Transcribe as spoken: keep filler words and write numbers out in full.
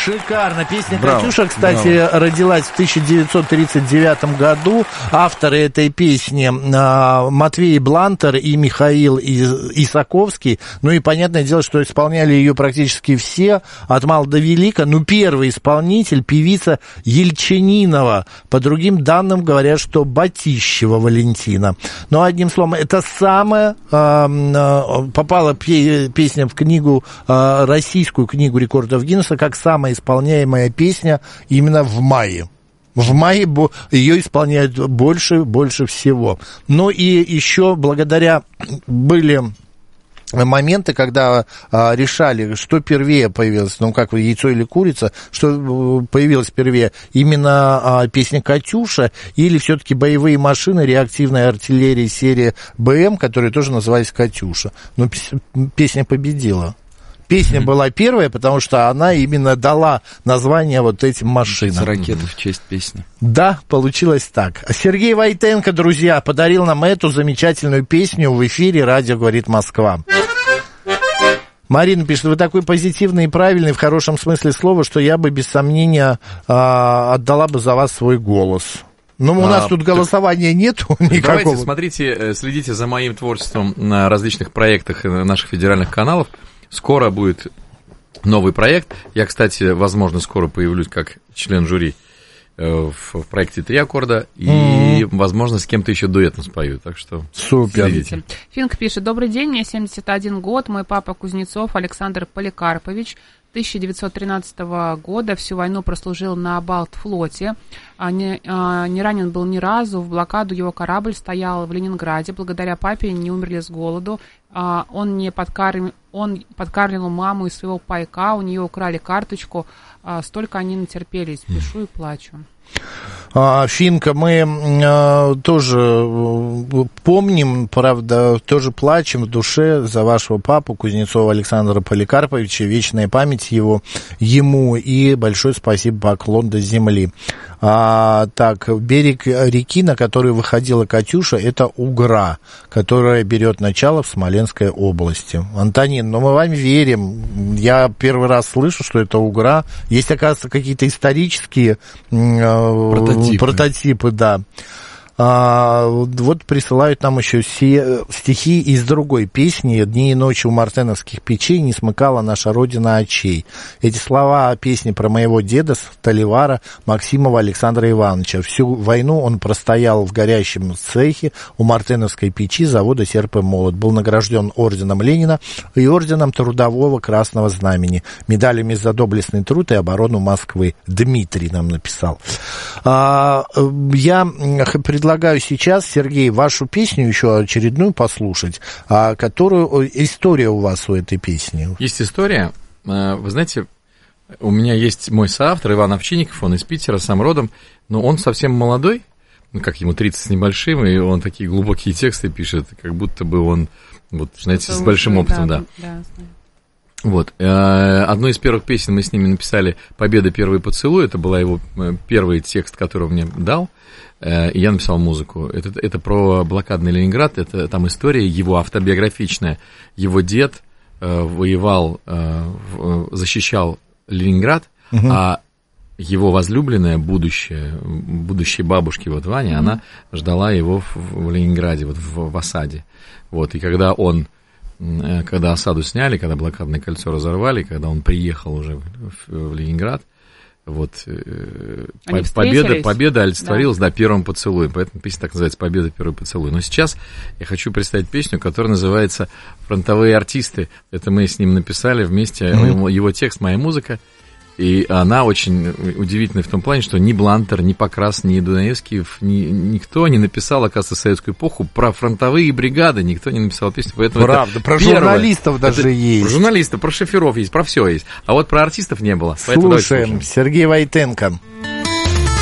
Шикарно. Песня Браво, «Катюша», кстати, браво. родилась в тысяча девятьсот тридцать девятом году. Авторы этой песни а, Матвей Блантер и Михаил Исаковский. Ну и понятное дело, что исполняли ее практически все, от мала до велика. Ну, первый исполнитель — певица Ельчининова. По другим данным говорят, что Батищева Валентина. Но одним словом, это самая а, а, попала пе- песня в книгу, а, российскую книгу рекордов Гиннесса, как самая исполняемая песня именно в мае. В мае ее исполняют больше, больше всего. Ну и еще благодаря были моменты, когда а, решали, что первее появилось, ну как яйцо или курица, что появилось первее, именно а, песня «Катюша» или все-таки боевые машины, реактивная артиллерия серии БМ, которые тоже назывались «Катюша». Но песня победила. Песня mm-hmm. была первая, потому что она именно дала название вот этим машинам. Ракеты в честь песни. Да, получилось так. Сергей Войтенко, друзья, подарил нам эту замечательную песню в эфире «Радио говорит Москва». Марина пишет: вы такой позитивный и правильный, в хорошем смысле слова, что я бы без сомнения а, отдала бы за вас свой голос. Ну, у нас а, тут голосования так... нету никакого. Давайте, смотрите, следите за моим творчеством на различных проектах наших федеральных каналов. Скоро будет новый проект. Я, кстати, возможно, скоро появлюсь как член жюри в проекте «Три аккорда». И, mm-hmm. возможно, с кем-то еще дуэтом спою. Так что супер. Следите. Финк пишет: добрый день, мне семьдесят один год. Мой папа Кузнецов Александр Поликарпович тысяча девятьсот тринадцатого года всю войну прослужил на Балтфлоте. Не, не ранен был ни разу. В блокаду его корабль стоял в Ленинграде. Благодаря папе не умерли с голоду. Он не подкарм... он подкармливал маму из своего пайка. У нее украли карточку. Столько они натерпелись. Пишу и плачу. Финка, мы а, тоже помним, правда, тоже плачем в душе за вашего папу Кузнецова Александра Поликарповича. Вечная память его, ему, и большое спасибо, поклон до земли. А, так, берег реки, на который выходила «Катюша», это Угра, которая берет начало в Смоленской области. Антонин, ну мы вам верим. Я первый раз слышу, что это Угра. Есть, оказывается, какие-то исторические прототипы, прототипы да. А, вот присылают нам еще се, стихи из другой песни «Дни и ночи у мартеновских печей не смыкала наша родина очей». Эти слова песни про моего деда Столивара Максимова Александра Ивановича. Всю войну он простоял в горящем цехе у мартеновской печи завода «Серп и молот». Был награжден орденом Ленина и орденом Трудового Красного Знамени, медалями за доблестный труд и оборону Москвы. Дмитрий нам написал. А, я предлагаю Предлагаю сейчас, Сергей, вашу песню еще очередную послушать, а, которую история у вас у этой песни. Есть история. Вы знаете, у меня есть мой соавтор Иван Овчинников, он из Питера, сам родом, но он совсем молодой, ну, как ему тридцать с небольшим, и он такие глубокие тексты пишет, как будто бы он, вот, знаете, с большим опытом, да. да. Вот. Одну из первых песен мы с ними написали «Победа, первый поцелуй». Это был его первый текст, который он мне дал. И я написал музыку. Это, это про блокадный Ленинград. Это там история его автобиографичная. Его дед воевал, защищал Ленинград, угу. а его возлюбленная, будущая, будущей бабушки, вот Ваня, угу. она ждала его в, в Ленинграде, вот в, в осаде. Вот. И когда он Когда осаду сняли, когда блокадное кольцо разорвали, когда он приехал уже в, в Ленинград, вот, по, победа, победа олицетворилась, да. да, первым поцелуем, поэтому песня так называется «Победа, первый поцелуй». Но сейчас я хочу представить песню, которая называется «Фронтовые артисты». Это мы с ним написали вместе, mm-hmm. его текст, моя музыка. И она очень удивительная в том плане, что ни Блантер, ни Покрас, ни Дунаевский, ни, никто не написал, оказывается, в советскую эпоху про фронтовые бригады, никто не написал песню. Поэтому правда, про первое, журналистов даже это, есть. Про журналистов, про шоферов есть, про все есть. А вот про артистов не было. Слушаем, Сергей Войтенко.